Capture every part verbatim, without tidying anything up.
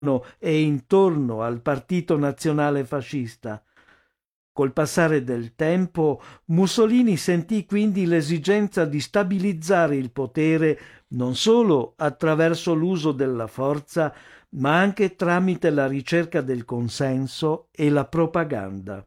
e intorno al Partito Nazionale Fascista. Col passare del tempo, Mussolini sentì quindi l'esigenza di stabilizzare il potere non solo attraverso l'uso della forza, ma anche tramite la ricerca del consenso e la propaganda.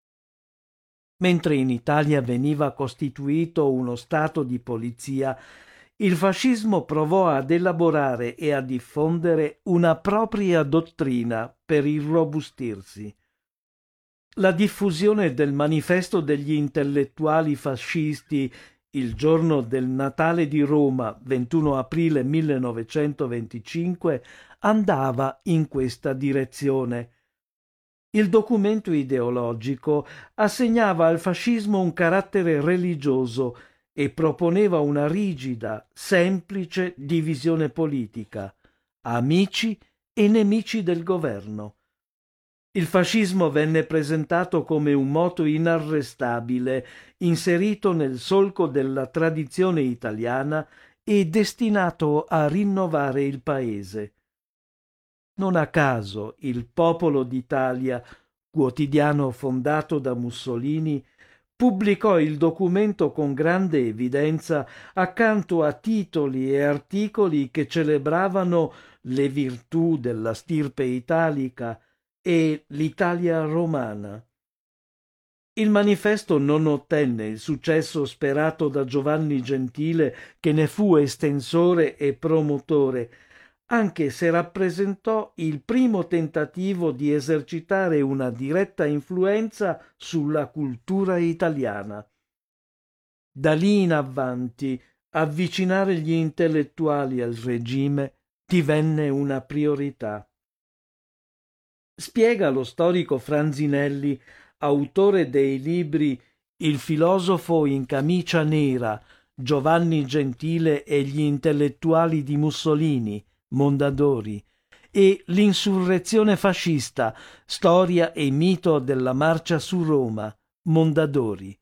Mentre in Italia veniva costituito uno stato di polizia, il fascismo provò ad elaborare e a diffondere una propria dottrina per irrobustirsi. La diffusione del manifesto degli intellettuali fascisti il giorno del Natale di Roma, ventuno aprile millenovecentoventicinque, andava in questa direzione. Il documento ideologico assegnava al fascismo un carattere religioso e proponeva una rigida, semplice divisione politica: amici e nemici del governo. Il fascismo venne presentato come un moto inarrestabile, inserito nel solco della tradizione italiana e destinato a rinnovare il paese. Non a caso il Popolo d'Italia, quotidiano fondato da Mussolini, pubblicò il documento con grande evidenza accanto a titoli e articoli che celebravano le virtù della stirpe italica e l'Italia romana. Il manifesto non ottenne il successo sperato da Giovanni Gentile, che ne fu estensore e promotore, anche se rappresentò il primo tentativo di esercitare una diretta influenza sulla cultura italiana. Da lì in avanti, avvicinare gli intellettuali al regime divenne una priorità. Spiega lo storico Franzinelli, autore dei libri Il filosofo in camicia nera, Giovanni Gentile e gli intellettuali di Mussolini, Mondadori, e L'insurrezione fascista, storia e mito della marcia su Roma, Mondadori.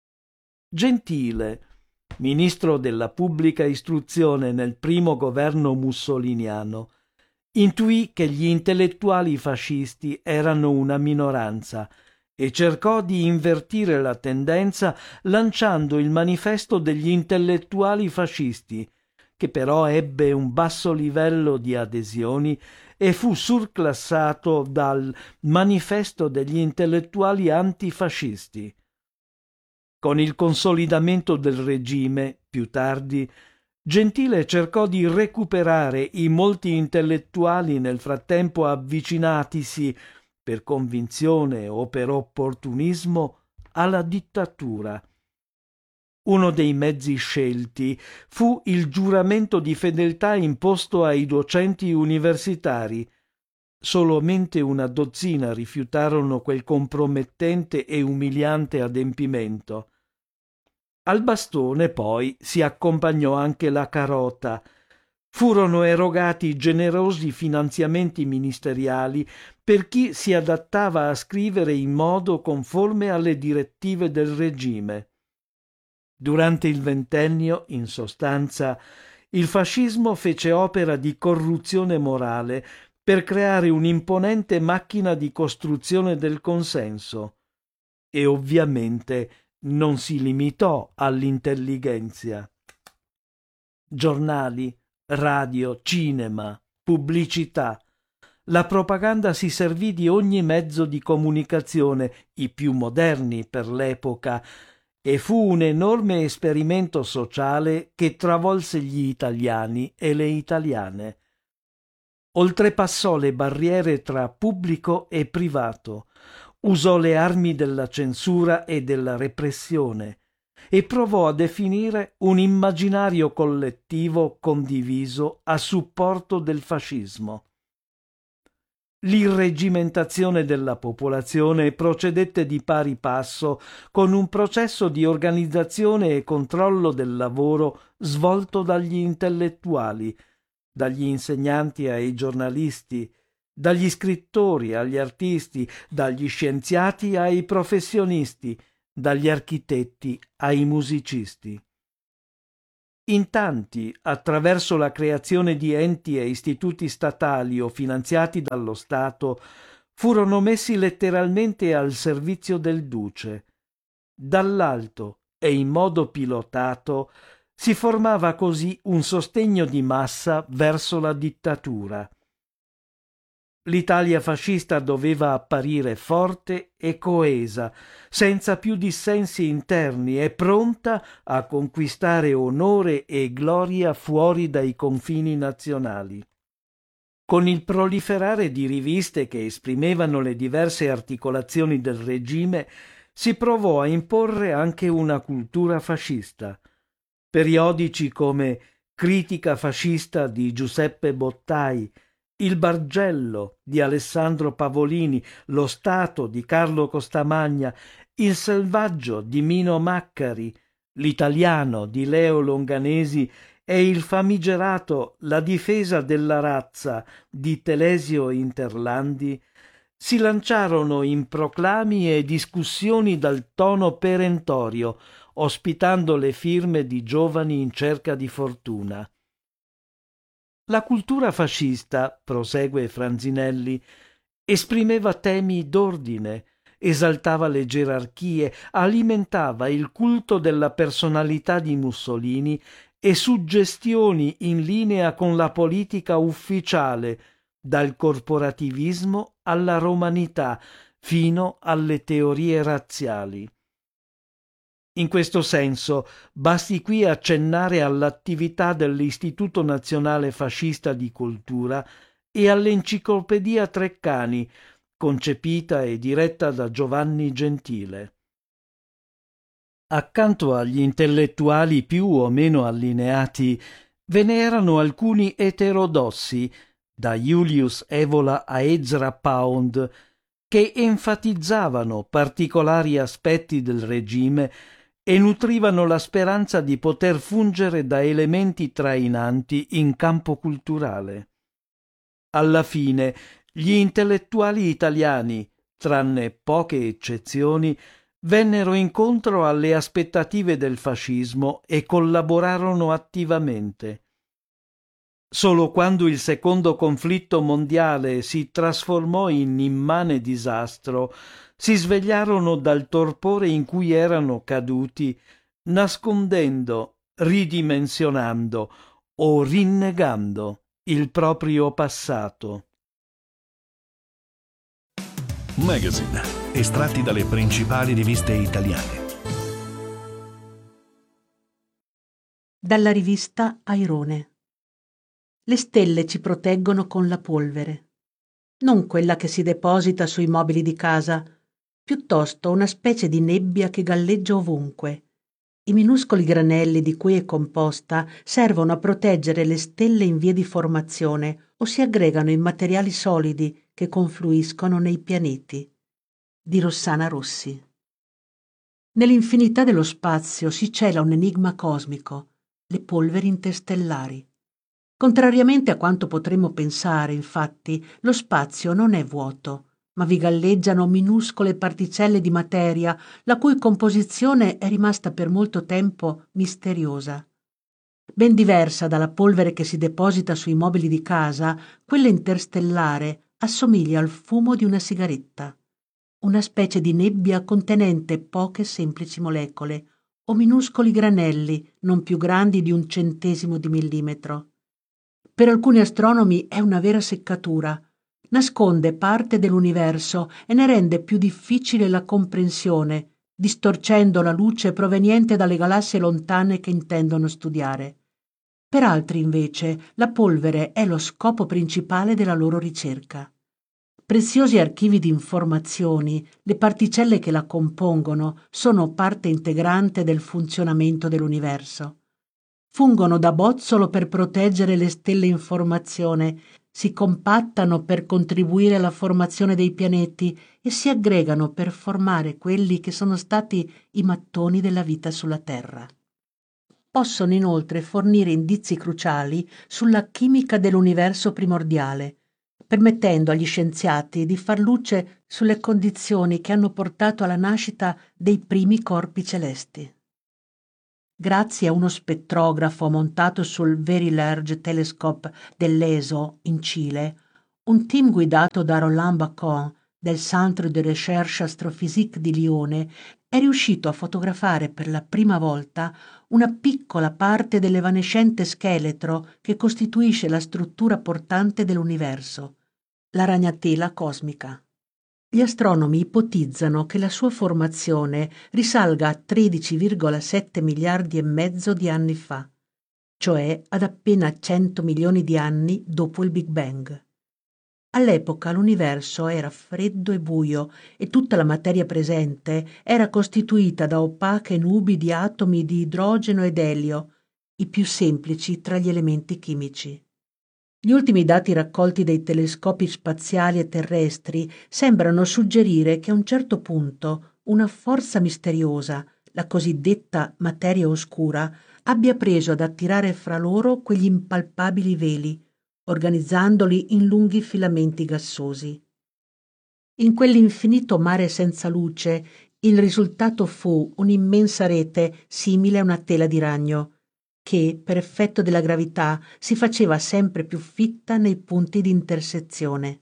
Gentile, ministro della pubblica istruzione nel primo governo mussoliniano, intuì che gli intellettuali fascisti erano una minoranza e cercò di invertire la tendenza lanciando il manifesto degli intellettuali fascisti, che però ebbe un basso livello di adesioni e fu surclassato dal manifesto degli intellettuali antifascisti. Con il consolidamento del regime, più tardi, Gentile cercò di recuperare i molti intellettuali nel frattempo avvicinatisi, per convinzione o per opportunismo, alla dittatura. Uno dei mezzi scelti fu il giuramento di fedeltà imposto ai docenti universitari. Solamente una dozzina rifiutarono quel compromettente e umiliante adempimento. Al bastone poi si accompagnò anche la carota. Furono erogati generosi finanziamenti ministeriali per chi si adattava a scrivere in modo conforme alle direttive del regime. Durante il ventennio, in sostanza, il fascismo fece opera di corruzione morale per creare un'imponente macchina di costruzione del consenso. E ovviamente non si limitò all'intellighenzia. Giornali, radio, cinema, pubblicità. La propaganda si servì di ogni mezzo di comunicazione, i più moderni per l'epoca, e fu un enorme esperimento sociale che travolse gli italiani e le italiane. Oltrepassò le barriere tra pubblico e privato, usò le armi della censura e della repressione e provò a definire un immaginario collettivo condiviso a supporto del fascismo. L'irregimentazione della popolazione procedette di pari passo con un processo di organizzazione e controllo del lavoro svolto dagli intellettuali, dagli insegnanti ai giornalisti, dagli scrittori agli artisti, dagli scienziati ai professionisti, dagli architetti ai musicisti. In tanti, attraverso la creazione di enti e istituti statali o finanziati dallo Stato, furono messi letteralmente al servizio del duce. Dall'alto e in modo pilotato si formava così un sostegno di massa verso la dittatura. L'Italia fascista doveva apparire forte e coesa, senza più dissensi interni e pronta a conquistare onore e gloria fuori dai confini nazionali. Con il proliferare di riviste che esprimevano le diverse articolazioni del regime, si provò a imporre anche una cultura fascista. Periodici come Critica fascista di Giuseppe Bottai, Il Bargello di Alessandro Pavolini, Lo Stato di Carlo Costamagna, Il Selvaggio di Mino Maccari, L'Italiano di Leo Longanesi e il famigerato La difesa della razza di Telesio Interlandi si lanciarono in proclami e discussioni dal tono perentorio, ospitando le firme di giovani in cerca di fortuna. La cultura fascista, prosegue Franzinelli, esprimeva temi d'ordine, esaltava le gerarchie, alimentava il culto della personalità di Mussolini e suggestioni in linea con la politica ufficiale, dal corporativismo alla romanità fino alle teorie razziali. In questo senso, basti qui accennare all'attività dell'Istituto Nazionale Fascista di Cultura e all'Enciclopedia Treccani, concepita e diretta da Giovanni Gentile. Accanto agli intellettuali più o meno allineati, ve ne erano alcuni eterodossi, da Julius Evola a Ezra Pound, che enfatizzavano particolari aspetti del regime e nutrivano la speranza di poter fungere da elementi trainanti in campo culturale. Alla fine, gli intellettuali italiani, tranne poche eccezioni, vennero incontro alle aspettative del fascismo e collaborarono attivamente. Solo quando il secondo conflitto mondiale si trasformò in immane disastro, si svegliarono dal torpore in cui erano caduti, nascondendo, ridimensionando o rinnegando il proprio passato. Magazine, estratti dalle principali riviste italiane. Dalla rivista Airone. Le stelle ci proteggono con la polvere, non quella che si deposita sui mobili di casa, piuttosto una specie di nebbia che galleggia ovunque. I minuscoli granelli di cui è composta servono a proteggere le stelle in via di formazione o si aggregano in materiali solidi che confluiscono nei pianeti. Di Rossana Rossi. Nell'infinità dello spazio si cela un enigma cosmico, le polveri interstellari. Contrariamente a quanto potremmo pensare, infatti, lo spazio non è vuoto, ma vi galleggiano minuscole particelle di materia, la cui composizione è rimasta per molto tempo misteriosa. Ben diversa dalla polvere che si deposita sui mobili di casa, quella interstellare assomiglia al fumo di una sigaretta, una specie di nebbia contenente poche semplici molecole o minuscoli granelli non più grandi di un centesimo di millimetro. Per alcuni astronomi è una vera seccatura. Nasconde parte dell'universo e ne rende più difficile la comprensione, distorcendo la luce proveniente dalle galassie lontane che intendono studiare. Per altri, invece, la polvere è lo scopo principale della loro ricerca. Preziosi archivi di informazioni, le particelle che la compongono sono parte integrante del funzionamento dell'universo. Fungono da bozzolo per proteggere le stelle in formazione, si compattano per contribuire alla formazione dei pianeti e si aggregano per formare quelli che sono stati i mattoni della vita sulla Terra. Possono inoltre fornire indizi cruciali sulla chimica dell'universo primordiale, permettendo agli scienziati di far luce sulle condizioni che hanno portato alla nascita dei primi corpi celesti. grazie a uno spettrografo montato sul Very Large Telescope dell'E S O in Cile, un team guidato da Roland Bacon del Centre de Recherche Astrophysique di Lione è riuscito a fotografare per la prima volta una piccola parte dell'evanescente scheletro che costituisce la struttura portante dell'universo, la ragnatela cosmica. Gli astronomi ipotizzano che la sua formazione risalga a tredici virgola sette miliardi e mezzo di anni fa, cioè ad appena cento milioni di anni dopo il Big Bang. All'epoca l'universo era freddo e buio e tutta la materia presente era costituita da opache nubi di atomi di idrogeno ed elio, i più semplici tra gli elementi chimici. Gli ultimi dati raccolti dai telescopi spaziali e terrestri sembrano suggerire che a un certo punto una forza misteriosa, la cosiddetta materia oscura, abbia preso ad attirare fra loro quegli impalpabili veli, organizzandoli in lunghi filamenti gassosi. In quell'infinito mare senza luce, il risultato fu un'immensa rete simile a una tela di ragno, che, per effetto della gravità, si faceva sempre più fitta nei punti di intersezione.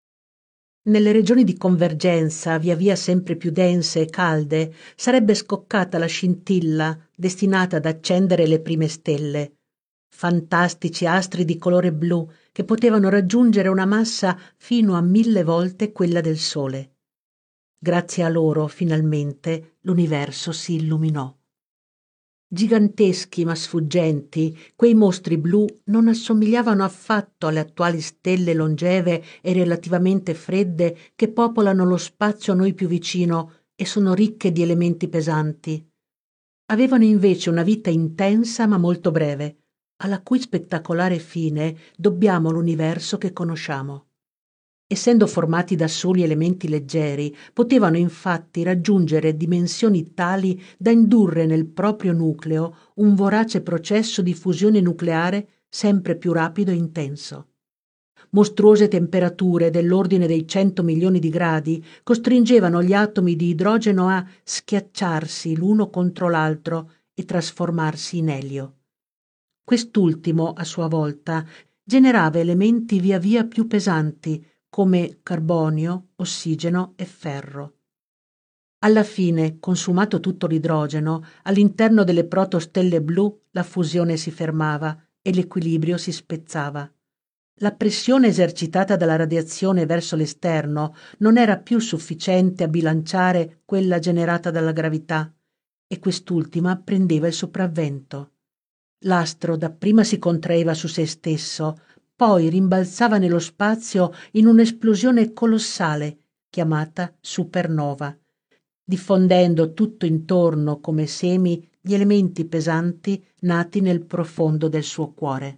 Nelle regioni di convergenza, via via sempre più dense e calde, sarebbe scoccata la scintilla destinata ad accendere le prime stelle, fantastici astri di colore blu che potevano raggiungere una massa fino a mille volte quella del Sole. Grazie a loro, finalmente, l'universo si illuminò. Giganteschi ma sfuggenti, quei mostri blu non assomigliavano affatto alle attuali stelle longeve e relativamente fredde che popolano lo spazio a noi più vicino e sono ricche di elementi pesanti. Avevano invece una vita intensa ma molto breve, alla cui spettacolare fine dobbiamo l'universo che conosciamo. Essendo formati da soli elementi leggeri, potevano infatti raggiungere dimensioni tali da indurre nel proprio nucleo un vorace processo di fusione nucleare sempre più rapido e intenso. Mostruose temperature dell'ordine dei cento milioni di gradi costringevano gli atomi di idrogeno a schiacciarsi l'uno contro l'altro e trasformarsi in elio. Quest'ultimo, a sua volta, generava elementi via via più pesanti, come carbonio, ossigeno e ferro. Alla fine, consumato tutto l'idrogeno, all'interno delle protostelle blu la fusione si fermava e l'equilibrio si spezzava. La pressione esercitata dalla radiazione verso l'esterno non era più sufficiente a bilanciare quella generata dalla gravità, e quest'ultima prendeva il sopravvento. L'astro dapprima si contraeva su se stesso, poi rimbalzava nello spazio in un'esplosione colossale chiamata supernova, diffondendo tutto intorno come semi gli elementi pesanti nati nel profondo del suo cuore.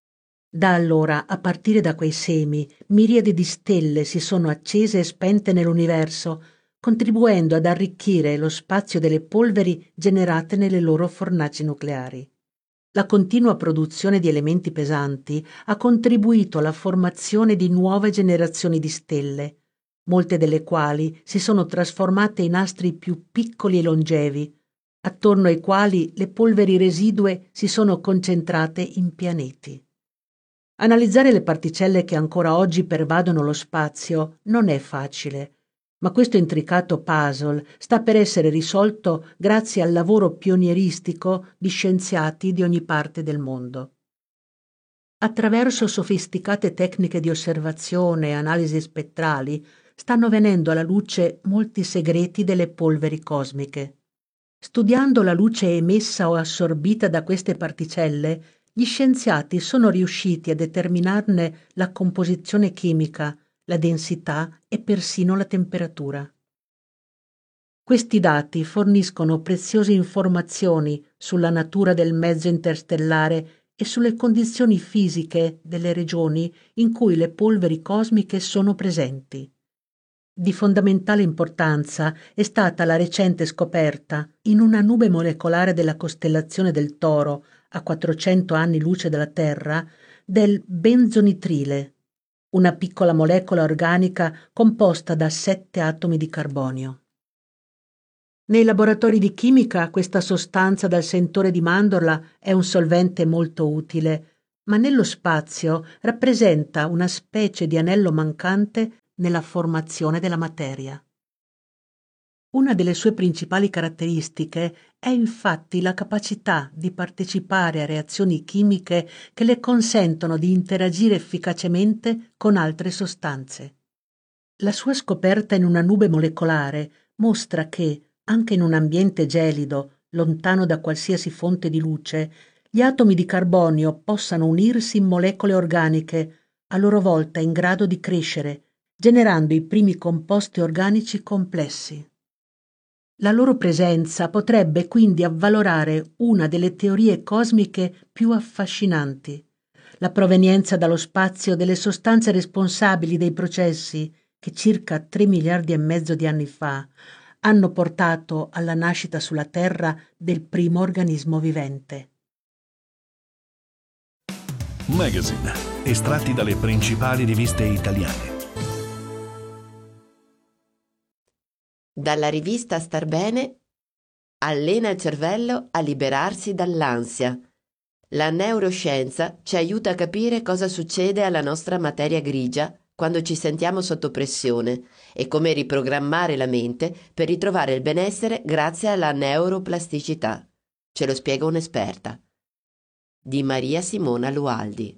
Da allora, a partire da quei semi, miriadi di stelle si sono accese e spente nell'universo, contribuendo ad arricchire lo spazio delle polveri generate nelle loro fornaci nucleari. La continua produzione di elementi pesanti ha contribuito alla formazione di nuove generazioni di stelle, molte delle quali si sono trasformate in astri più piccoli e longevi, attorno ai quali le polveri residue si sono concentrate in pianeti. Analizzare le particelle che ancora oggi pervadono lo spazio non è facile, ma questo intricato puzzle sta per essere risolto grazie al lavoro pionieristico di scienziati di ogni parte del mondo. Attraverso sofisticate tecniche di osservazione e analisi spettrali stanno venendo alla luce molti segreti delle polveri cosmiche. Studiando la luce emessa o assorbita da queste particelle, gli scienziati sono riusciti a determinarne la composizione chimica, la densità e persino la temperatura. Questi dati forniscono preziose informazioni sulla natura del mezzo interstellare e sulle condizioni fisiche delle regioni in cui le polveri cosmiche sono presenti. Di fondamentale importanza è stata la recente scoperta, in una nube molecolare della costellazione del Toro, a quattrocento anni luce dalla Terra, del benzonitrile, una piccola molecola organica composta da sette atomi di carbonio. Nei laboratori di chimica questa sostanza dal sentore di mandorla è un solvente molto utile, ma nello spazio rappresenta una specie di anello mancante nella formazione della materia. Una delle sue principali caratteristiche è infatti la capacità di partecipare a reazioni chimiche che le consentono di interagire efficacemente con altre sostanze. La sua scoperta in una nube molecolare mostra che, anche in un ambiente gelido, lontano da qualsiasi fonte di luce, gli atomi di carbonio possano unirsi in molecole organiche, a loro volta in grado di crescere, generando i primi composti organici complessi. La loro presenza potrebbe quindi avvalorare una delle teorie cosmiche più affascinanti, la provenienza dallo spazio delle sostanze responsabili dei processi che circa tre miliardi e mezzo di anni fa hanno portato alla nascita sulla Terra del primo organismo vivente. Magazine, estratti dalle principali riviste italiane. Dalla rivista Star Bene, allena il cervello a liberarsi dall'ansia. La neuroscienza ci aiuta a capire cosa succede alla nostra materia grigia quando ci sentiamo sotto pressione e come riprogrammare la mente per ritrovare il benessere grazie alla neuroplasticità. Ce lo spiega un'esperta. Di Maria Simona Lualdi.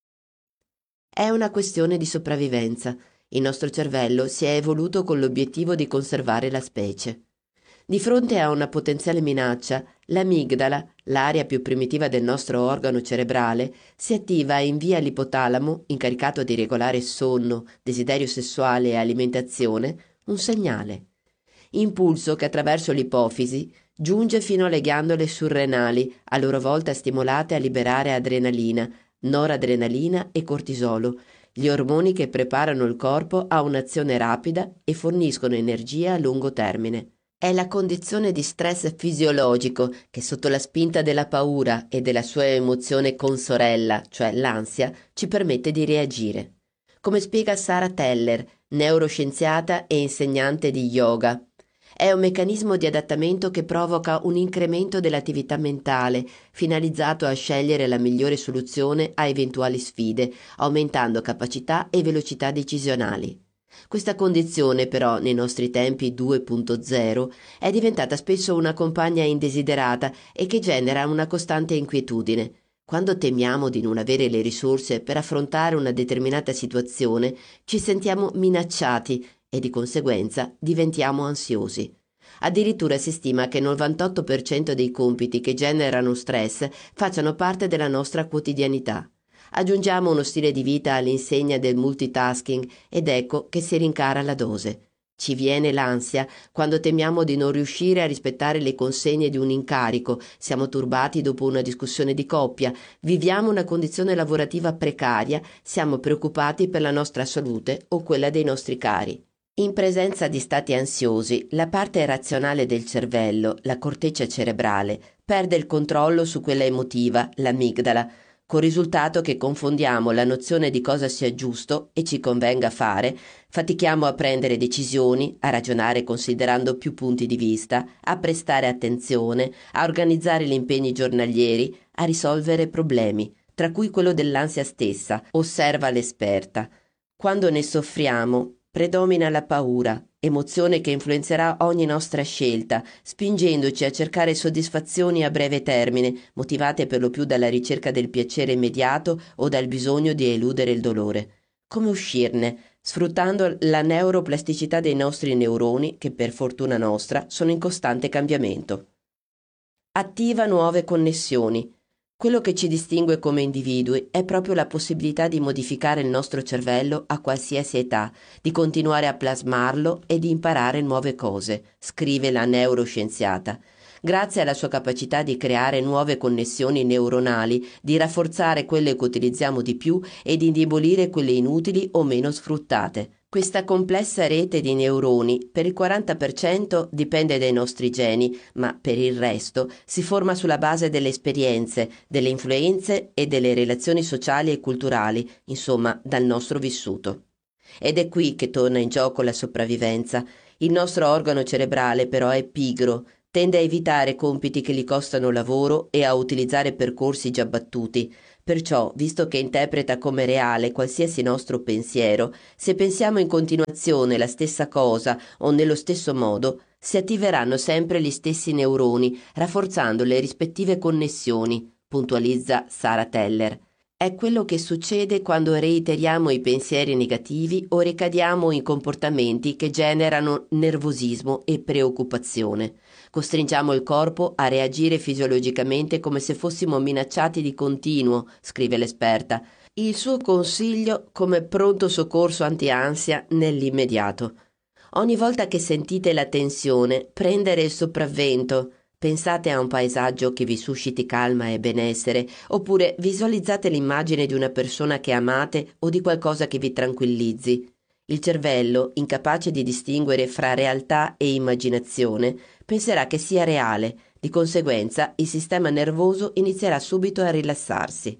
È una questione di sopravvivenza. Il nostro cervello si è evoluto con l'obiettivo di conservare la specie. Di fronte a una potenziale minaccia, l'amigdala, l'area più primitiva del nostro organo cerebrale, si attiva e invia all'ipotalamo, incaricato di regolare sonno, desiderio sessuale e alimentazione, un segnale. Impulso che attraverso l'ipofisi giunge fino alle ghiandole surrenali, a loro volta stimolate a liberare adrenalina, noradrenalina e cortisolo, gli ormoni che preparano il corpo a un'azione rapida e forniscono energia a lungo termine. È la condizione di stress fisiologico che sotto la spinta della paura e della sua emozione consorella, cioè l'ansia, ci permette di reagire. Come spiega Sara Teller, neuroscienziata e insegnante di yoga, è un meccanismo di adattamento che provoca un incremento dell'attività mentale, finalizzato a scegliere la migliore soluzione a eventuali sfide, aumentando capacità e velocità decisionali. Questa condizione, però, nei nostri tempi due punto zero, è diventata spesso una compagna indesiderata e che genera una costante inquietudine. Quando temiamo di non avere le risorse per affrontare una determinata situazione, ci sentiamo minacciati e di conseguenza diventiamo ansiosi. Addirittura si stima che il novantotto per cento dei compiti che generano stress facciano parte della nostra quotidianità. Aggiungiamo uno stile di vita all'insegna del multitasking ed ecco che si rincara la dose. Ci viene l'ansia quando temiamo di non riuscire a rispettare le consegne di un incarico, siamo turbati dopo una discussione di coppia, viviamo una condizione lavorativa precaria, siamo preoccupati per la nostra salute o quella dei nostri cari. In presenza di stati ansiosi, la parte razionale del cervello, la corteccia cerebrale, perde il controllo su quella emotiva, l'amigdala, col risultato che confondiamo la nozione di cosa sia giusto e ci convenga fare, fatichiamo a prendere decisioni, a ragionare considerando più punti di vista, a prestare attenzione, a organizzare gli impegni giornalieri, a risolvere problemi, tra cui quello dell'ansia stessa, osserva l'esperta. Quando ne soffriamo, predomina la paura, emozione che influenzerà ogni nostra scelta, spingendoci a cercare soddisfazioni a breve termine, motivate per lo più dalla ricerca del piacere immediato o dal bisogno di eludere il dolore. Come uscirne? Sfruttando la neuroplasticità dei nostri neuroni, che per fortuna nostra sono in costante cambiamento. Attiva nuove connessioni. Quello che ci distingue come individui è proprio la possibilità di modificare il nostro cervello a qualsiasi età, di continuare a plasmarlo e di imparare nuove cose, scrive la neuroscienziata. Grazie alla sua capacità di creare nuove connessioni neuronali, di rafforzare quelle che utilizziamo di più e di indebolire quelle inutili o meno sfruttate. Questa complessa rete di neuroni per il quaranta per cento dipende dai nostri geni, ma per il resto si forma sulla base delle esperienze, delle influenze e delle relazioni sociali e culturali, insomma dal nostro vissuto. Ed è qui che torna in gioco la sopravvivenza. Il nostro organo cerebrale però è pigro, tende a evitare compiti che gli costano lavoro e a utilizzare percorsi già battuti. Perciò, visto che interpreta come reale qualsiasi nostro pensiero, se pensiamo in continuazione la stessa cosa o nello stesso modo, si attiveranno sempre gli stessi neuroni, rafforzando le rispettive connessioni, puntualizza Sara Teller. È quello che succede quando reiteriamo i pensieri negativi o ricadiamo in comportamenti che generano nervosismo e preoccupazione. Costringiamo il corpo a reagire fisiologicamente come se fossimo minacciati di continuo, scrive l'esperta. Il suo consiglio come pronto soccorso anti-ansia nell'immediato. Ogni volta che sentite la tensione prendere il sopravvento, pensate a un paesaggio che vi susciti calma e benessere, oppure visualizzate l'immagine di una persona che amate o di qualcosa che vi tranquillizzi. Il cervello, incapace di distinguere fra realtà e immaginazione, penserà che sia reale, di conseguenza il sistema nervoso inizierà subito a rilassarsi.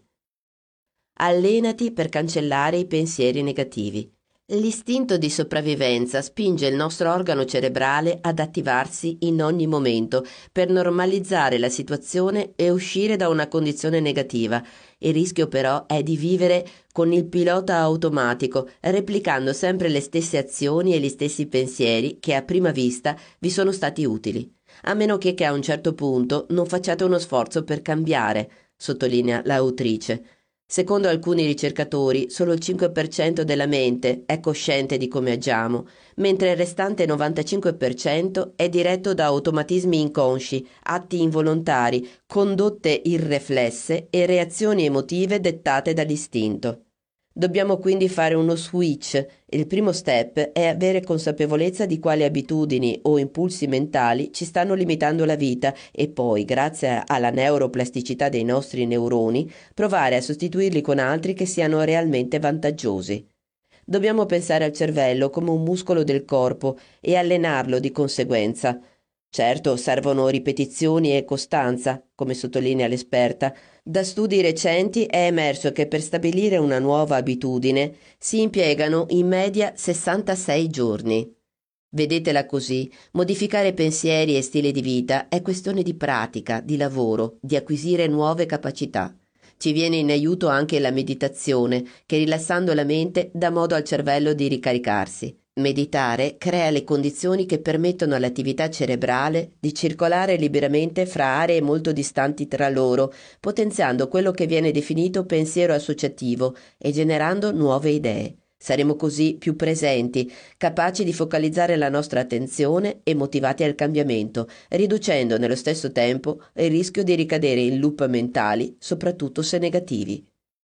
Allenati per cancellare i pensieri negativi. L'istinto di sopravvivenza spinge il nostro organo cerebrale ad attivarsi in ogni momento per normalizzare la situazione e uscire da una condizione negativa. Il rischio però è di vivere con il pilota automatico, replicando sempre le stesse azioni e gli stessi pensieri che a prima vista vi sono stati utili, a meno che, che a un certo punto non facciate uno sforzo per cambiare, sottolinea l'autrice. Secondo alcuni ricercatori, solo il cinque per cento della mente è cosciente di come agiamo, mentre il restante novantacinque per cento è diretto da automatismi inconsci, atti involontari, condotte irreflesse e reazioni emotive dettate dall'istinto. Dobbiamo quindi fare uno switch. Il primo step è avere consapevolezza di quali abitudini o impulsi mentali ci stanno limitando la vita e poi, grazie alla neuroplasticità dei nostri neuroni, provare a sostituirli con altri che siano realmente vantaggiosi. Dobbiamo pensare al cervello come un muscolo del corpo e allenarlo di conseguenza. Certo, servono ripetizioni e costanza, come sottolinea l'esperta. Da studi recenti è emerso che per stabilire una nuova abitudine si impiegano in media sessantasei giorni. Vedetela così, modificare pensieri e stile di vita è questione di pratica, di lavoro, di acquisire nuove capacità. Ci viene in aiuto anche la meditazione, che rilassando la mente dà modo al cervello di ricaricarsi. Meditare crea le condizioni che permettono all'attività cerebrale di circolare liberamente fra aree molto distanti tra loro, potenziando quello che viene definito pensiero associativo e generando nuove idee. Saremo così più presenti, capaci di focalizzare la nostra attenzione e motivati al cambiamento, riducendo nello stesso tempo il rischio di ricadere in loop mentali, soprattutto se negativi.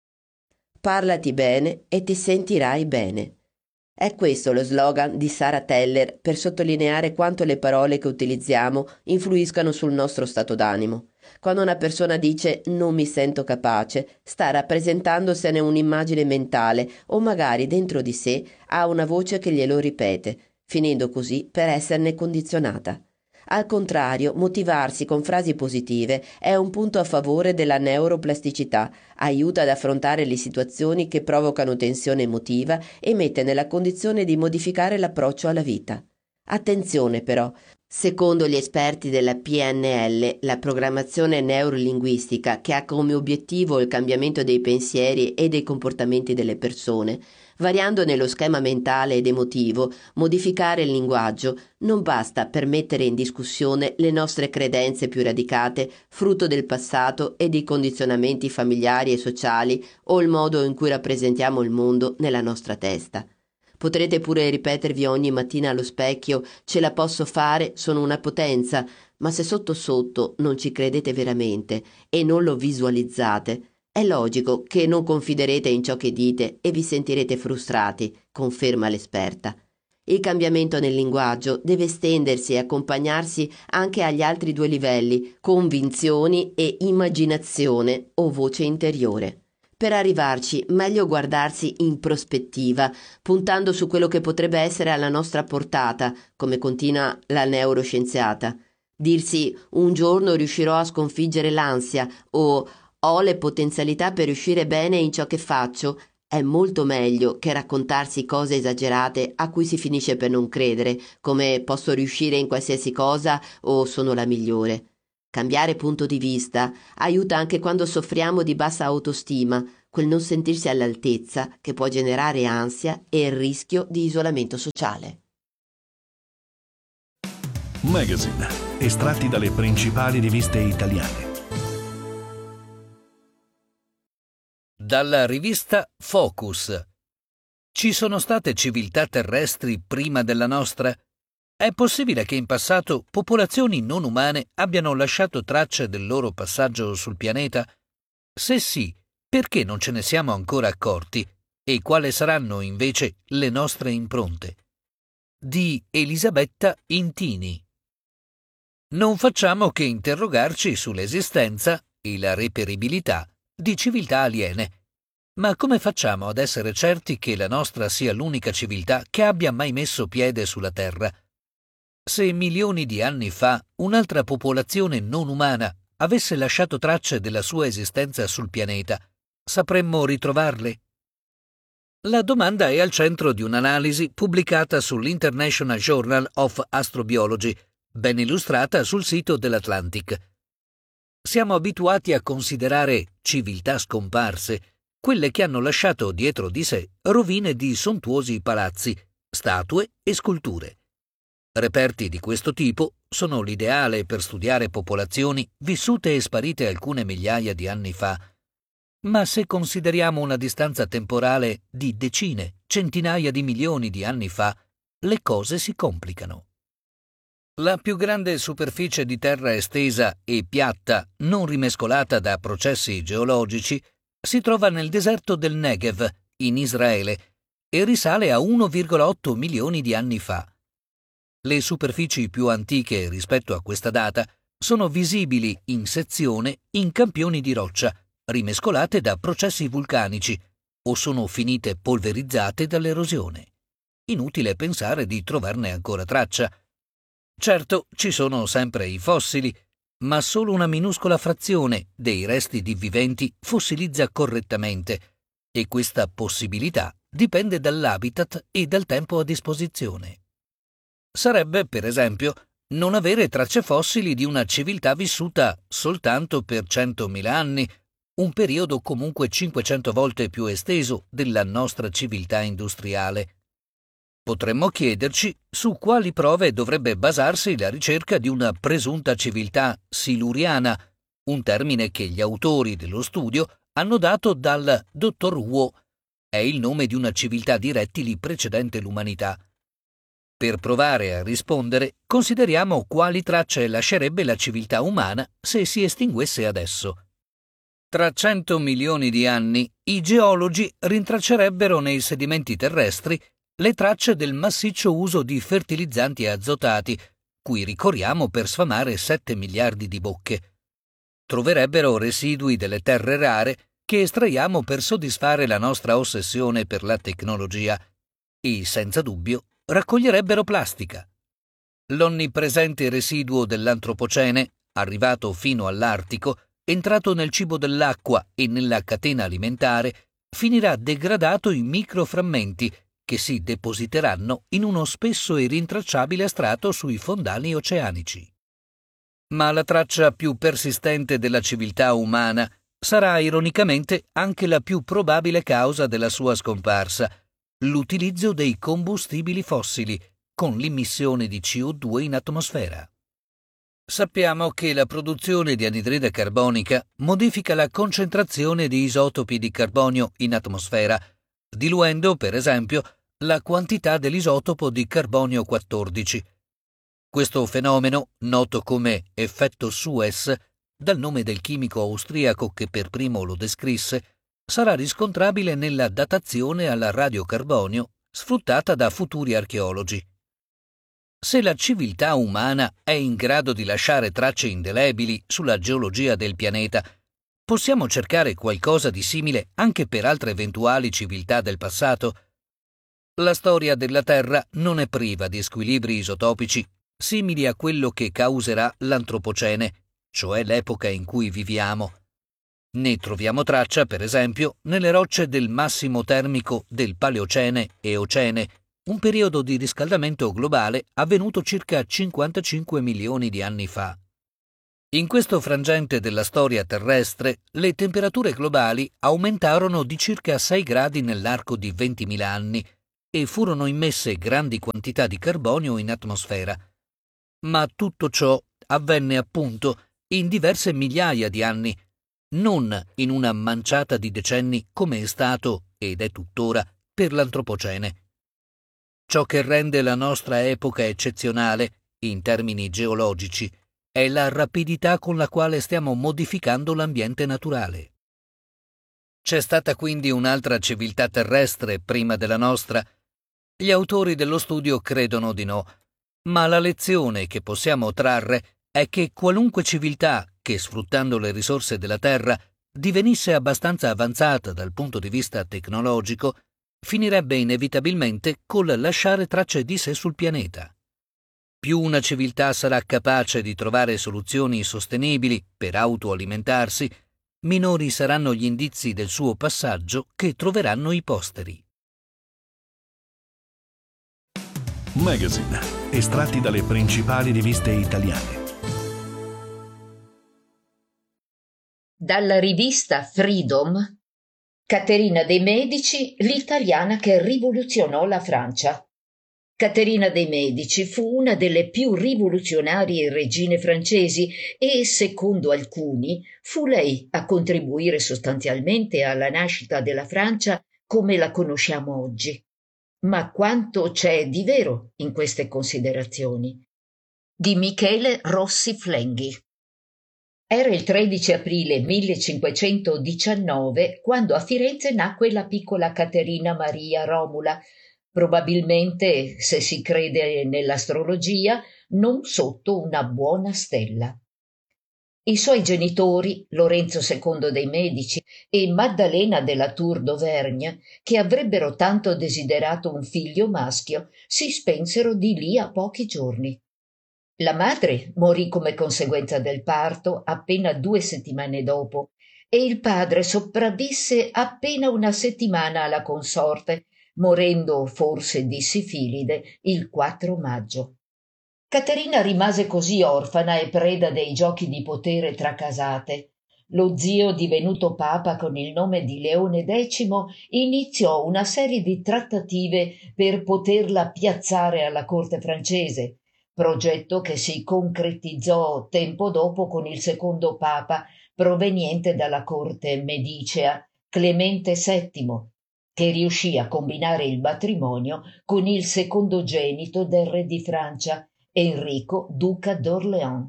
Parlati bene e ti sentirai bene. È questo lo slogan di Sara Teller per sottolineare quanto le parole che utilizziamo influiscano sul nostro stato d'animo. Quando una persona dice «non mi sento capace», sta rappresentandosene un'immagine mentale o magari dentro di sé ha una voce che glielo ripete, finendo così per esserne condizionata. Al contrario, motivarsi con frasi positive è un punto a favore della neuroplasticità, aiuta ad affrontare le situazioni che provocano tensione emotiva e mette nella condizione di modificare l'approccio alla vita. Attenzione però, secondo gli esperti della P N L, la programmazione neurolinguistica, che ha come obiettivo il cambiamento dei pensieri e dei comportamenti delle persone, variando nello schema mentale ed emotivo, modificare il linguaggio non basta per mettere in discussione le nostre credenze più radicate, frutto del passato e di condizionamenti familiari e sociali o il modo in cui rappresentiamo il mondo nella nostra testa. Potrete pure ripetervi ogni mattina allo specchio «ce la posso fare, sono una potenza», ma se sotto sotto non ci credete veramente e non lo visualizzate, è logico che non confiderete in ciò che dite e vi sentirete frustrati, conferma l'esperta. Il cambiamento nel linguaggio deve estendersi e accompagnarsi anche agli altri due livelli, convinzioni e immaginazione o voce interiore. Per arrivarci, meglio guardarsi in prospettiva, puntando su quello che potrebbe essere alla nostra portata, come continua la neuroscienziata. Dirsi «un giorno riuscirò a sconfiggere l'ansia» o «ho le potenzialità per riuscire bene in ciò che faccio» è molto meglio che raccontarsi cose esagerate a cui si finisce per non credere, come posso riuscire in qualsiasi cosa o sono la migliore. Cambiare punto di vista aiuta anche quando soffriamo di bassa autostima, quel non sentirsi all'altezza che può generare ansia e il rischio di isolamento sociale. Magazine, estratti dalle principali riviste italiane. Dalla rivista Focus. Ci sono state civiltà terrestri prima della nostra? È possibile che in passato popolazioni non umane abbiano lasciato tracce del loro passaggio sul pianeta? Se sì, perché non ce ne siamo ancora accorti? E quali saranno invece le nostre impronte? Di Elisabetta Intini. Non facciamo che interrogarci sull'esistenza e la reperibilità di civiltà aliene. Ma come facciamo ad essere certi che la nostra sia l'unica civiltà che abbia mai messo piede sulla Terra? Se milioni di anni fa un'altra popolazione non umana avesse lasciato tracce della sua esistenza sul pianeta, sapremmo ritrovarle? La domanda è al centro di un'analisi pubblicata sull'International Journal of Astrobiology, ben illustrata sul sito dell'Atlantic. Siamo abituati a considerare civiltà scomparse quelle che hanno lasciato dietro di sé rovine di sontuosi palazzi, statue e sculture. Reperti di questo tipo sono l'ideale per studiare popolazioni vissute e sparite alcune migliaia di anni fa. Ma se consideriamo una distanza temporale di decine, centinaia di milioni di anni fa, le cose si complicano. La più grande superficie di terra estesa e piatta, non rimescolata da processi geologici, si trova nel deserto del Negev, in Israele, e risale a uno virgola otto milioni di anni fa. Le superfici più antiche rispetto a questa data sono visibili in sezione in campioni di roccia, rimescolate da processi vulcanici, o sono finite polverizzate dall'erosione. Inutile pensare di trovarne ancora traccia. Certo, ci sono sempre i fossili, ma solo una minuscola frazione dei resti di viventi fossilizza correttamente, e questa possibilità dipende dall'habitat e dal tempo a disposizione. Sarebbe, per esempio, non avere tracce fossili di una civiltà vissuta soltanto per centomila anni, un periodo comunque cinquecento volte più esteso della nostra civiltà industriale. Potremmo chiederci su quali prove dovrebbe basarsi la ricerca di una presunta civiltà siluriana, un termine che gli autori dello studio hanno dato dal dottor Wu, è il nome di una civiltà di rettili precedente l'umanità. Per provare a rispondere, consideriamo quali tracce lascerebbe la civiltà umana se si estinguesse adesso. Tra cento milioni di anni, i geologi rintraccerebbero nei sedimenti terrestri le tracce del massiccio uso di fertilizzanti azotati, cui ricorriamo per sfamare sette miliardi di bocche. Troverebbero residui delle terre rare che estraiamo per soddisfare la nostra ossessione per la tecnologia e, senza dubbio, raccoglierebbero plastica. L'onnipresente residuo dell'antropocene, arrivato fino all'Artico, entrato nel cibo dell'acqua e nella catena alimentare, finirà degradato in microframmenti che si depositeranno in uno spesso e rintracciabile strato sui fondali oceanici. Ma la traccia più persistente della civiltà umana sarà ironicamente anche la più probabile causa della sua scomparsa, l'utilizzo dei combustibili fossili, con l'immissione di C O due in atmosfera. Sappiamo che la produzione di anidride carbonica modifica la concentrazione di isotopi di carbonio in atmosfera, diluendo, per esempio, la quantità dell'isotopo di carbonio quattordici. Questo fenomeno, noto come effetto Suez, dal nome del chimico austriaco che per primo lo descrisse, sarà riscontrabile nella datazione al radiocarbonio sfruttata da futuri archeologi. Se la civiltà umana è in grado di lasciare tracce indelebili sulla geologia del pianeta, possiamo cercare qualcosa di simile anche per altre eventuali civiltà del passato? La storia della Terra non è priva di squilibri isotopici simili a quello che causerà l'antropocene, cioè l'epoca in cui viviamo. Ne troviamo traccia, per esempio, nelle rocce del massimo termico del Paleocene e Ocene, un periodo di riscaldamento globale avvenuto circa cinquantacinque milioni di anni fa. In questo frangente della storia terrestre, le temperature globali aumentarono di circa sei gradi nell'arco di ventimila anni e furono immesse grandi quantità di carbonio in atmosfera. Ma tutto ciò avvenne appunto in diverse migliaia di anni, non in una manciata di decenni come è stato, ed è tuttora, per l'Antropocene. Ciò che rende la nostra epoca eccezionale, in termini geologici, è la rapidità con la quale stiamo modificando l'ambiente naturale. C'è stata quindi un'altra civiltà terrestre prima della nostra? Gli autori dello studio credono di no, ma la lezione che possiamo trarre è che qualunque civiltà che, sfruttando le risorse della Terra, divenisse abbastanza avanzata dal punto di vista tecnologico, finirebbe inevitabilmente col lasciare tracce di sé sul pianeta. Più una civiltà sarà capace di trovare soluzioni sostenibili per autoalimentarsi, minori saranno gli indizi del suo passaggio che troveranno i posteri. Magazine, estratti dalle principali riviste italiane. Dalla rivista Freedom, Caterina de' Medici, l'italiana che rivoluzionò la Francia. Caterina de' Medici fu una delle più rivoluzionarie regine francesi e, secondo alcuni, fu lei a contribuire sostanzialmente alla nascita della Francia come la conosciamo oggi. Ma quanto c'è di vero in queste considerazioni? Di Michele Rossi Flenghi. Era il tredici aprile millecinquecentodiciannove quando a Firenze nacque la piccola Caterina Maria Romula, probabilmente, se si crede nell'astrologia, non sotto una buona stella. I suoi genitori, Lorenzo secondo dei Medici e Maddalena della Tour d'Auvergne, che avrebbero tanto desiderato un figlio maschio, si spensero di lì a pochi giorni. La madre morì come conseguenza del parto appena due settimane dopo e il padre sopravvisse appena una settimana alla consorte, morendo forse di sifilide il quattro maggio. Caterina rimase così orfana e preda dei giochi di potere tra casate. Lo zio, divenuto papa con il nome di Leone decimo, iniziò una serie di trattative per poterla piazzare alla corte francese, progetto che si concretizzò tempo dopo con il secondo papa proveniente dalla corte medicea, Clemente settimo, che riuscì a combinare il matrimonio con il secondogenito del re di Francia, Enrico, duca d'Orléans.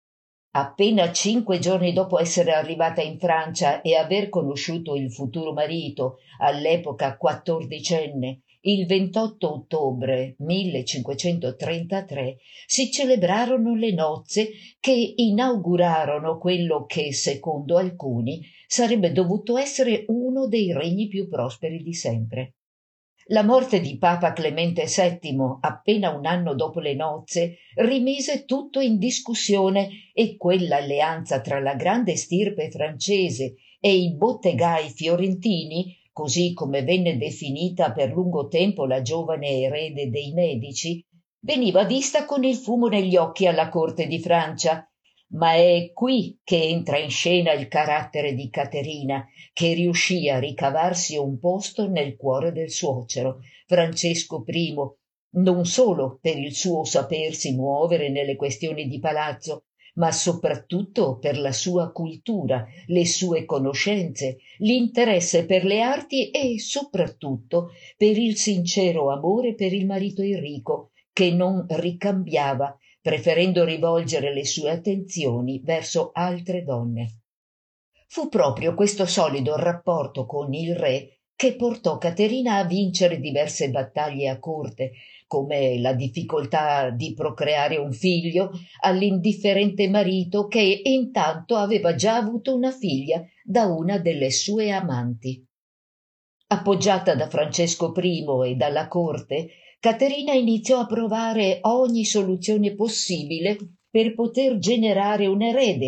Appena cinque giorni dopo essere arrivata in Francia e aver conosciuto il futuro marito, all'epoca quattordicenne, il ventotto ottobre millecinquecentotrentatré, si celebrarono le nozze che inaugurarono quello che, secondo alcuni, sarebbe dovuto essere uno dei regni più prosperi di sempre. La morte di Papa Clemente settimo, appena un anno dopo le nozze, rimise tutto in discussione e quell'alleanza tra la grande stirpe francese e i bottegai fiorentini, così come venne definita per lungo tempo la giovane erede dei Medici, veniva vista con il fumo negli occhi alla corte di Francia. Ma è qui che entra in scena il carattere di Caterina, che riuscì a ricavarsi un posto nel cuore del suocero, Francesco primo, non solo per il suo sapersi muovere nelle questioni di palazzo, ma soprattutto per la sua cultura, le sue conoscenze, l'interesse per le arti e soprattutto per il sincero amore per il marito Enrico, che non ricambiava, preferendo rivolgere le sue attenzioni verso altre donne. Fu proprio questo solido rapporto con il re che portò Caterina a vincere diverse battaglie a corte, come la difficoltà di procreare un figlio all'indifferente marito che intanto aveva già avuto una figlia da una delle sue amanti. Appoggiata da Francesco primo e dalla corte, Caterina iniziò a provare ogni soluzione possibile per poter generare un erede,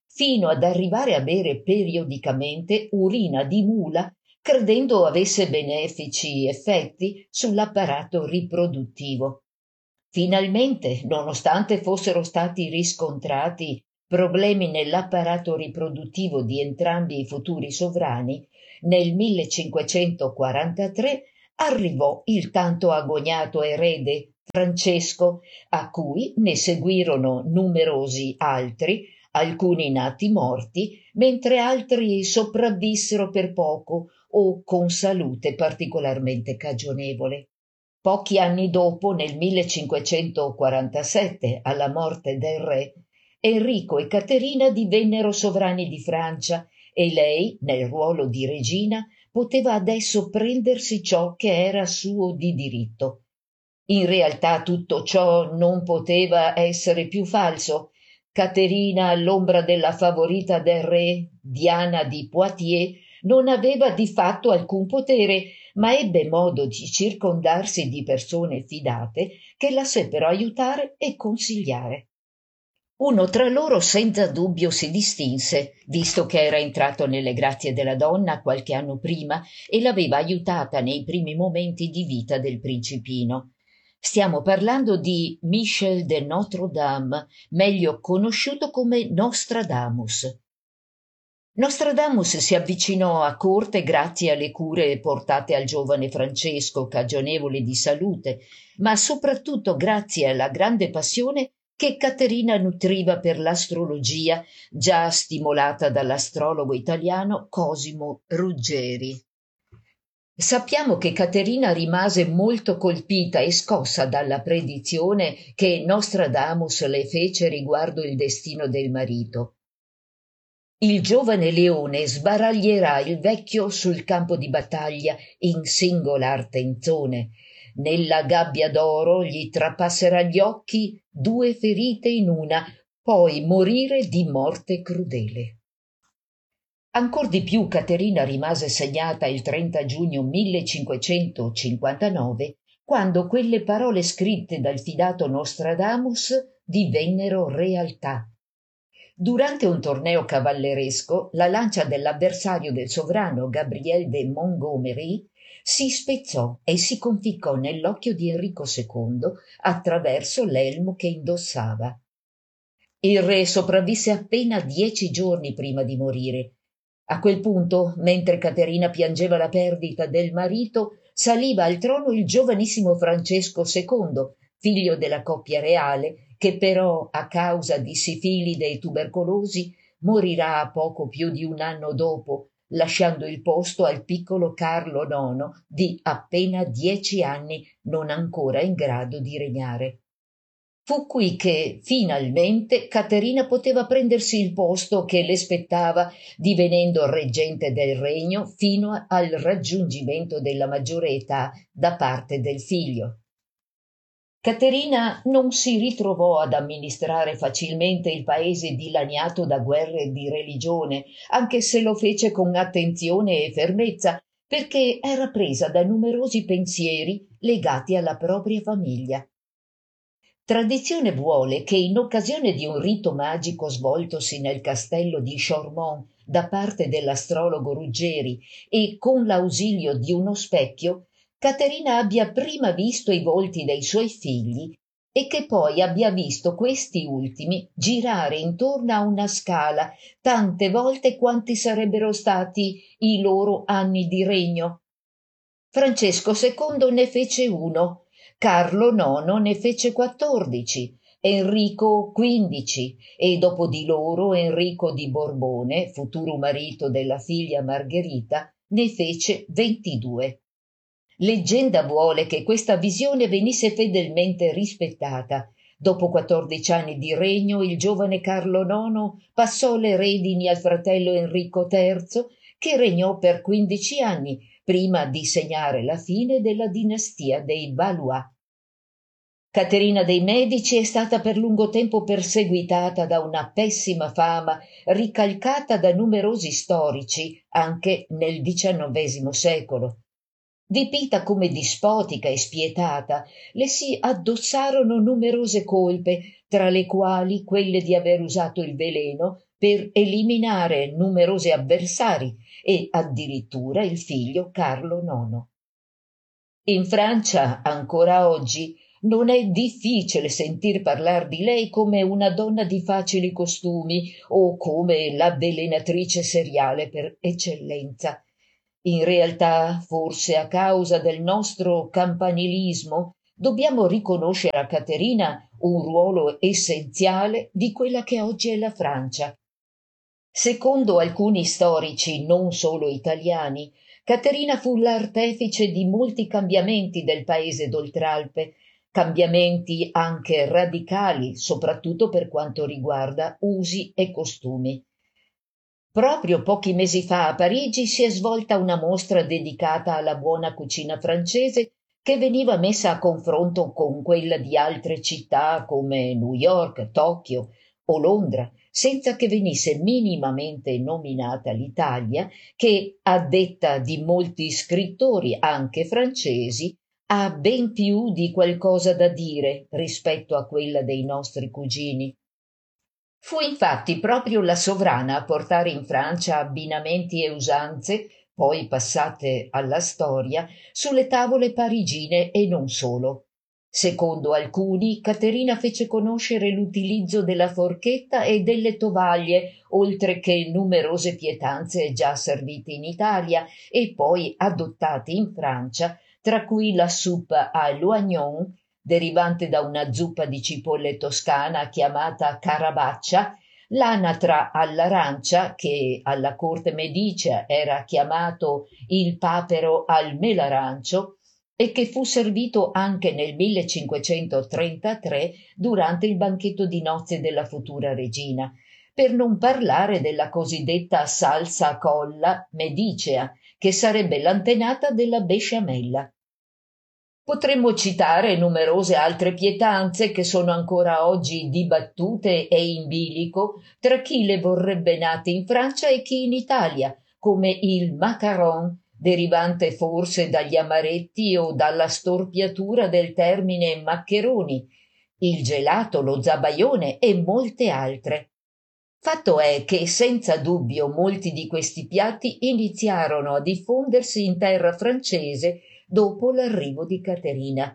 fino ad arrivare a bere periodicamente urina di mula, credendo avesse benefici effetti sull'apparato riproduttivo. Finalmente, nonostante fossero stati riscontrati problemi nell'apparato riproduttivo di entrambi i futuri sovrani, nel millecinquecentoquarantatré arrivò il tanto agognato erede Francesco, a cui ne seguirono numerosi altri, alcuni nati morti, mentre altri sopravvissero per poco o con salute particolarmente cagionevole. Pochi anni dopo, nel millecinquecentoquarantasette, alla morte del re, Enrico e Caterina divennero sovrani di Francia e lei, nel ruolo di regina, poteva adesso prendersi ciò che era suo di diritto. In realtà tutto ciò non poteva essere più falso. Caterina, all'ombra della favorita del re, Diana di Poitiers, non aveva di fatto alcun potere, ma ebbe modo di circondarsi di persone fidate che la seppero aiutare e consigliare. Uno tra loro senza dubbio si distinse, visto che era entrato nelle grazie della donna qualche anno prima e l'aveva aiutata nei primi momenti di vita del principino. Stiamo parlando di Michel de Notre-Dame, meglio conosciuto come Nostradamus. Nostradamus si avvicinò a corte grazie alle cure portate al giovane Francesco, cagionevole di salute, ma soprattutto grazie alla grande passione che Caterina nutriva per l'astrologia, già stimolata dall'astrologo italiano Cosimo Ruggeri. Sappiamo che Caterina rimase molto colpita e scossa dalla predizione che Nostradamus le fece riguardo il destino del marito. Il giovane leone sbaraglierà il vecchio sul campo di battaglia in singolar tenzone. Nella gabbia d'oro gli trapasserà gli occhi due ferite in una, poi morire di morte crudele. Ancor di più Caterina rimase segnata il trenta giugno millecinquecentocinquantanove, quando quelle parole scritte dal fidato Nostradamus divennero realtà. Durante un torneo cavalleresco, la lancia dell'avversario del sovrano Gabriel de Montgomery si spezzò e si conficcò nell'occhio di Enrico secondo attraverso l'elmo che indossava. Il re sopravvisse appena dieci giorni prima di morire. A quel punto, mentre Caterina piangeva la perdita del marito, saliva al trono il giovanissimo Francesco secondo, figlio della coppia reale, che però, a causa di sifilide e tubercolosi, morirà a poco più di un anno dopo, lasciando il posto al piccolo Carlo nono di appena dieci anni, non ancora in grado di regnare. Fu qui che, finalmente, Caterina poteva prendersi il posto che le spettava, divenendo reggente del regno fino al raggiungimento della maggiore età da parte del figlio. Caterina non si ritrovò ad amministrare facilmente il paese dilaniato da guerre di religione, anche se lo fece con attenzione e fermezza, perché era presa da numerosi pensieri legati alla propria famiglia. Tradizione vuole che in occasione di un rito magico svoltosi nel castello di Chaumont da parte dell'astrologo Ruggeri e con l'ausilio di uno specchio, Caterina abbia prima visto i volti dei suoi figli e che poi abbia visto questi ultimi girare intorno a una scala tante volte quanti sarebbero stati i loro anni di regno. Francesco secondo ne fece uno, Carlo nono ne fece quattordici, Enrico quindici e dopo di loro Enrico di Borbone, futuro marito della figlia Margherita, ne fece ventidue. Leggenda vuole che questa visione venisse fedelmente rispettata. Dopo quattordici anni di regno, il giovane Carlo nono passò le redini al fratello Enrico terzo, che regnò per quindici anni, prima di segnare la fine della dinastia dei Valois. Caterina dei Medici è stata per lungo tempo perseguitata da una pessima fama, ricalcata da numerosi storici, anche nel diciannovesimo secolo. Dipinta come dispotica e spietata, le si addossarono numerose colpe, tra le quali quelle di aver usato il veleno per eliminare numerosi avversari e addirittura il figlio Carlo nono. In Francia, ancora oggi, non è difficile sentir parlar di lei come una donna di facili costumi o come l'avvelenatrice seriale per eccellenza. In realtà, forse a causa del nostro campanilismo, dobbiamo riconoscere a Caterina un ruolo essenziale di quella che oggi è la Francia. Secondo alcuni storici, non solo italiani, Caterina fu l'artefice di molti cambiamenti del paese d'Oltralpe, cambiamenti anche radicali, soprattutto per quanto riguarda usi e costumi. Proprio pochi mesi fa a Parigi si è svolta una mostra dedicata alla buona cucina francese che veniva messa a confronto con quella di altre città come New York, Tokyo o Londra, senza che venisse minimamente nominata l'Italia, che, a detta di molti scrittori anche francesi, ha ben più di qualcosa da dire rispetto a quella dei nostri cugini. Fu infatti proprio la sovrana a portare in Francia abbinamenti e usanze, poi passate alla storia, sulle tavole parigine e non solo. Secondo alcuni, Caterina fece conoscere l'utilizzo della forchetta e delle tovaglie, oltre che numerose pietanze già servite in Italia e poi adottate in Francia, tra cui la soupe à l'oignon, derivante da una zuppa di cipolle toscana chiamata carabaccia, l'anatra all'arancia, che alla corte medicea era chiamato il papero al melarancio, e che fu servito anche nel millecinquecentotrentatré durante il banchetto di nozze della futura regina, per non parlare della cosiddetta salsa colla medicea, che sarebbe l'antenata della besciamella. Potremmo citare numerose altre pietanze che sono ancora oggi dibattute e in bilico tra chi le vorrebbe nate in Francia e chi in Italia, come il macaron, derivante forse dagli amaretti o dalla storpiatura del termine maccheroni, il gelato, lo zabaione e molte altre. Fatto è che senza dubbio molti di questi piatti iniziarono a diffondersi in terra francese dopo l'arrivo di Caterina.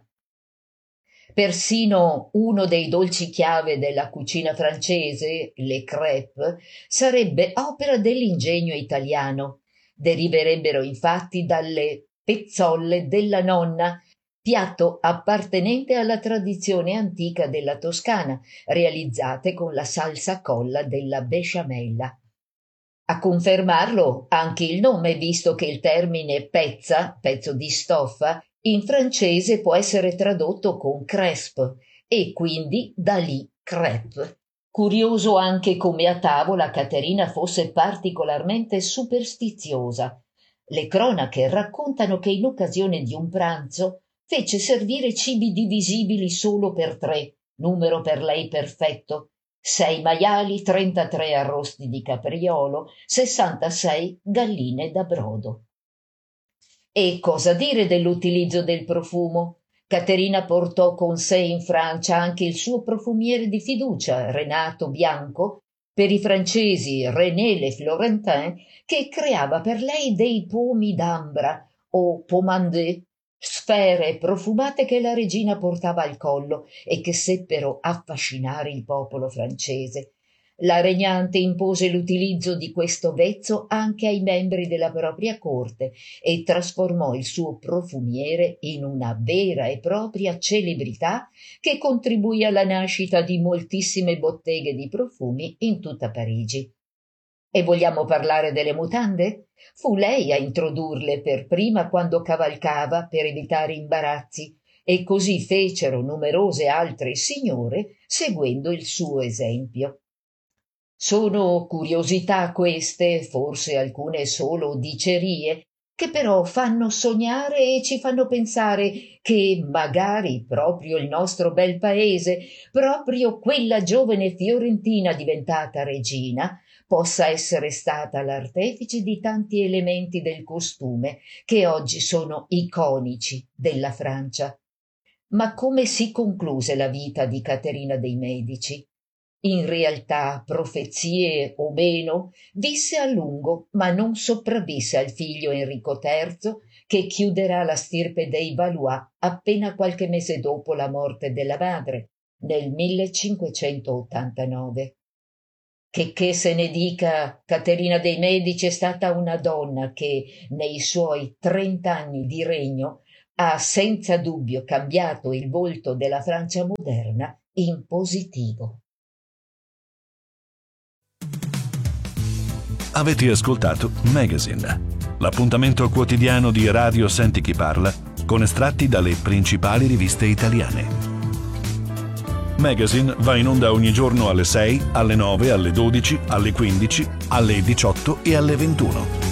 Persino uno dei dolci chiave della cucina francese, le crêpes, sarebbe opera dell'ingegno italiano. Deriverebbero infatti dalle pezzolle della nonna, piatto appartenente alla tradizione antica della Toscana, realizzate con la salsa colla della besciamella. A confermarlo anche il nome, visto che il termine pezza, pezzo di stoffa, in francese può essere tradotto con crespe e quindi da lì crêpe. Curioso anche come a tavola Caterina fosse particolarmente superstiziosa. Le cronache raccontano che in occasione di un pranzo fece servire cibi divisibili solo per tre, numero per lei perfetto, sei maiali, trentatré arrosti di capriolo, sessantasei galline da brodo. E cosa dire dell'utilizzo del profumo? Caterina portò con sé in Francia anche il suo profumiere di fiducia, Renato Bianco, per i francesi René Le Florentin, che creava per lei dei pomi d'ambra o pommandé, sfere profumate che la regina portava al collo e che seppero affascinare il popolo francese. La regnante impose l'utilizzo di questo vezzo anche ai membri della propria corte e trasformò il suo profumiere in una vera e propria celebrità che contribuì alla nascita di moltissime botteghe di profumi in tutta Parigi. E vogliamo parlare delle mutande? Fu lei a introdurle per prima quando cavalcava per evitare imbarazzi, e così fecero numerose altre signore seguendo il suo esempio. Sono curiosità queste, forse alcune solo dicerie, che però fanno sognare e ci fanno pensare che magari proprio il nostro bel paese, proprio quella giovane fiorentina diventata regina, possa essere stata l'artefice di tanti elementi del costume che oggi sono iconici della Francia. Ma come si concluse la vita di Caterina dei Medici? in realtà profezie o meno, visse a lungo, ma non sopravvisse al figlio Enrico terzo, che chiuderà la stirpe dei Valois appena qualche mese dopo la morte della madre, nel millecinquecentottantanove. Che che se ne dica, Caterina dei Medici è stata una donna che, nei suoi trent'anni di regno, ha senza dubbio cambiato il volto della Francia moderna in positivo. Avete ascoltato Magazine, l'appuntamento quotidiano di Radio Senti Chi Parla con estratti dalle principali riviste italiane. Magazine va in onda ogni giorno alle sei, alle nove, alle dodici, alle quindici, alle diciotto e alle ventuno.